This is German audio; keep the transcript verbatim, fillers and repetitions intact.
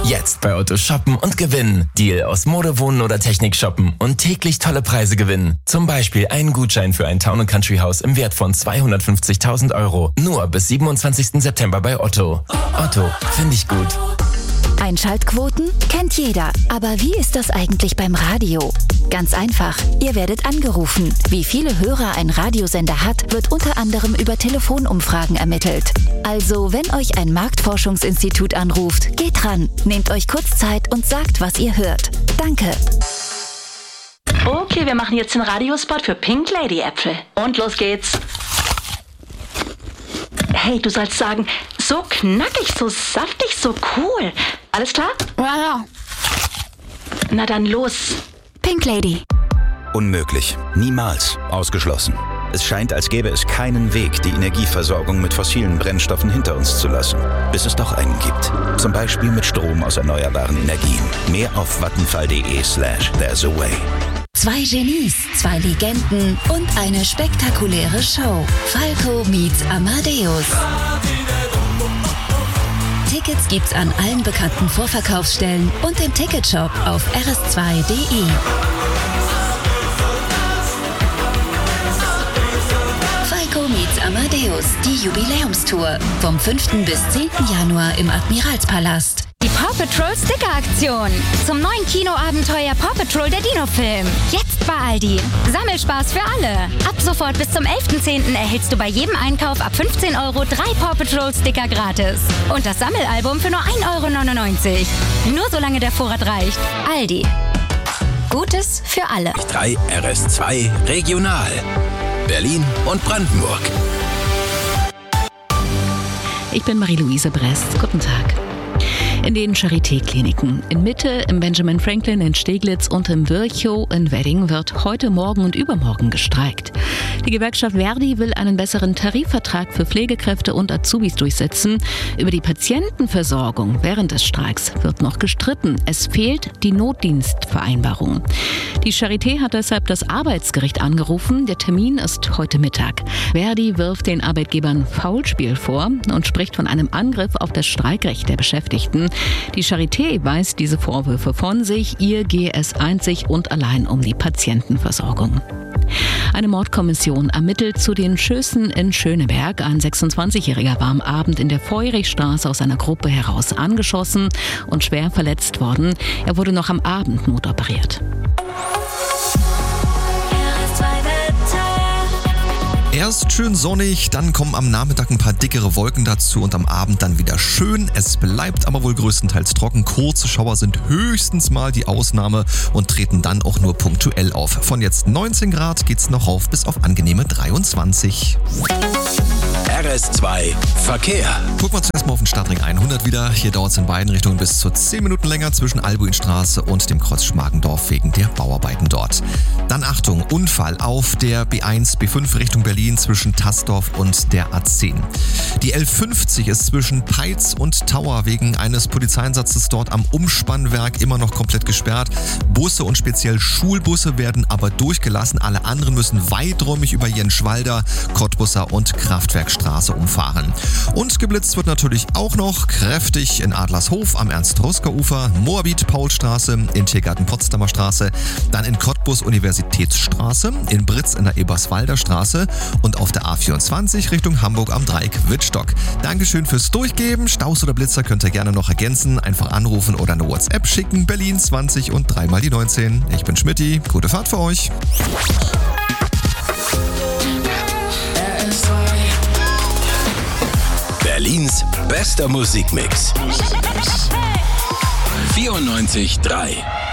Jetzt bei Otto shoppen und gewinnen. Deal aus Mode, Wohnen oder Technik shoppen und täglich tolle Preise gewinnen. Zum Beispiel einen Gutschein für ein Town and Country Haus im Wert von zweihundertfünfzigtausend Euro. Nur bis siebenundzwanzigsten September bei Otto. Otto, finde ich gut. Einschaltquoten kennt jeder. Aber wie ist das eigentlich beim Radio? Ganz einfach. Ihr werdet angerufen. Wie viele Hörer ein Radiosender hat, wird unter anderem über Telefonumfragen ermittelt. Also, wenn euch ein Marktforschungsinstitut anruft, geht dran, nehmt euch kurz Zeit und sagt, was ihr hört. Danke. Okay, wir machen jetzt den Radiospot für Pink Lady Äpfel. Und los geht's. Hey, du sollst sagen, so knackig, so saftig, so cool. Alles klar? Ja, ja. Na dann los. Pink Lady. Unmöglich. Niemals. Ausgeschlossen. Es scheint, als gäbe es keinen Weg, die Energieversorgung mit fossilen Brennstoffen hinter uns zu lassen. Bis es doch einen gibt. Zum Beispiel mit Strom aus erneuerbaren Energien. Mehr auf vattenfall.de slash there's a way. Zwei Genies, zwei Legenden und eine spektakuläre Show. Falco meets Amadeus. Tickets gibt's an allen bekannten Vorverkaufsstellen und im Ticketshop auf r s zwei punkt d e. Falco meets Amadeus, die Jubiläumstour. Vom fünften bis zehnten Januar im Admiralspalast. Die Paw Patrol Sticker-Aktion. Zum neuen Kinoabenteuer Paw Patrol der Dino-Film. Jetzt bei Aldi. Sammelspaß für alle. Ab sofort bis zum elften zehnten erhältst du bei jedem Einkauf ab fünfzehn Euro drei Paw Patrol Sticker gratis. Und das Sammelalbum für nur ein Euro neunundneunzig. Nur solange der Vorrat reicht. Aldi. Gutes für alle. drei R S zwei Regional. Berlin und Brandenburg. Ich bin Marie-Louise Brest. Guten Tag. In den Charité-Kliniken in Mitte, im Benjamin Franklin in Steglitz und im Virchow in Wedding wird heute, morgen und übermorgen gestreikt. Die Gewerkschaft Verdi will einen besseren Tarifvertrag für Pflegekräfte und Azubis durchsetzen. Über die Patientenversorgung während des Streiks wird noch gestritten. Es fehlt die Notdienstvereinbarung. Die Charité hat deshalb das Arbeitsgericht angerufen. Der Termin ist heute Mittag. Verdi wirft den Arbeitgebern Faulspiel vor und spricht von einem Angriff auf das Streikrecht der Beschäftigten. Die Charité weist diese Vorwürfe von sich. Ihr gehe es einzig und allein um die Patientenversorgung. Eine Mordkommission ermittelt zu den Schüssen in Schöneberg. Ein sechsundzwanzigjähriger war am Abend in der Feurichstraße aus einer Gruppe heraus angeschossen und schwer verletzt worden. Er wurde noch am Abend notoperiert. Erst schön sonnig, dann kommen am Nachmittag ein paar dickere Wolken dazu und am Abend dann wieder schön. Es bleibt aber wohl größtenteils trocken. Kurze Schauer sind höchstens mal die Ausnahme und treten dann auch nur punktuell auf. Von jetzt neunzehn Grad geht's noch auf bis auf angenehme dreiundzwanzig. R S zwei Verkehr. Gucken wir uns erstmal auf den Stadtring hundert wieder. Hier dauert es in beiden Richtungen bis zu zehn Minuten länger zwischen Albuinstraße und dem Kreuz Schmargendorf wegen der Bauarbeiten dort. Dann Achtung, Unfall auf der B eins B fünf Richtung Berlin zwischen Tassdorf und der A zehn. Die L fünfzig ist zwischen Peitz und Tauer wegen eines Polizeieinsatzes dort am Umspannwerk immer noch komplett gesperrt. Busse und speziell Schulbusse werden aber durchgelassen. Alle anderen müssen weiträumig über Jenschwalder, Cottbusser und Kraftwerkstraße umfahren. Und geblitzt wird natürlich auch noch kräftig in Adlershof am Ernst-Rusker-Ufer, Moabit-Paulstraße, in Tiergarten-Potsdamer Straße, dann in Cottbus Universitätsstraße, in Britz in der Eberswalder Straße und auf der A vierundzwanzig Richtung Hamburg am Dreieck Wittstock. Dankeschön fürs Durchgeben. Staus oder Blitzer könnt ihr gerne noch ergänzen. Einfach anrufen oder eine WhatsApp schicken. Berlin zwanzig und dreimal die neunzehn. Ich bin Schmidti. Gute Fahrt für euch. Berlins bester Musikmix. vierundneunzig Komma drei